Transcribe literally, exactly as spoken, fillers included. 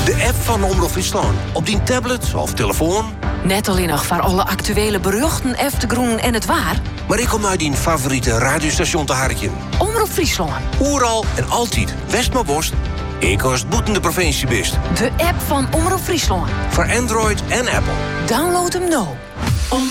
De app van Omroep Friesland. Op die tablet of telefoon. Net alleen nog voor alle actuele berichten, eftergroen en het waar. Maar ik kom uit die favoriete radiostation te harken. Omroep Friesland. Oeral en altijd. West maar worst. Ik als het boetende provincie best. De app van Omroep Friesland. Voor Android en Apple. Download hem nou.